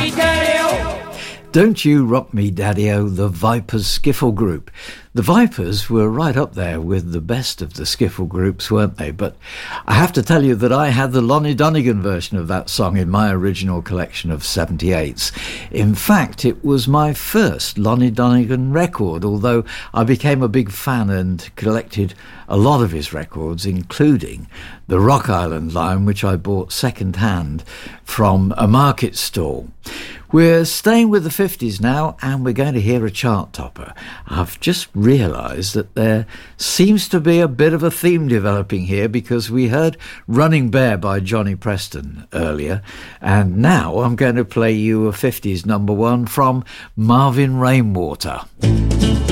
me, Daddy-O. Don't You Rock Me Daddy-O, the Vipers Skiffle Group. The Vipers were right up there with the best of the skiffle groups, weren't they? But I have to tell you that I had the Lonnie Donegan version of that song in my original collection of 78s. In fact, it was my first Lonnie Donegan record, although I became a big fan and collected a lot of his records, including the Rock Island line, which I bought second-hand from a market stall. We're staying with the 50s now, and we're going to hear a chart topper. I've just realised that there seems to be a bit of a theme developing here, because we heard Running Bear by Johnny Preston earlier, and now I'm going to play you a 50s number one from Marvin Rainwater.